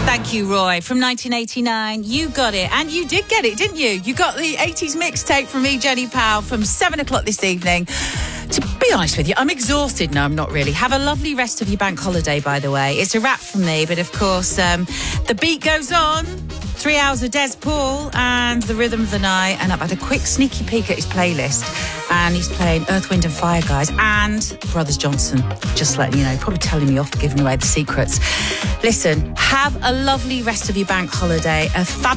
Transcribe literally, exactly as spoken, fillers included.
Thank you, Roy. From nineteen eighty-nine, you got it. And you did get it, didn't you? You got the eighties mixtape from me, Jenny Powell, from seven o'clock this evening. To be honest with you, I'm exhausted. No, I'm not really. Have a lovely rest of your bank holiday, by the way. It's a wrap from me, but of course, um, the beat goes on. Three hours of Des Paul and the rhythm of the night. And I've had a quick sneaky peek at his playlist. And he's playing Earth, Wind and Fire, guys, and Brothers Johnson. Just letting you know, probably telling me off, giving away the secrets. Listen, have a lovely rest of your bank holiday. A fab-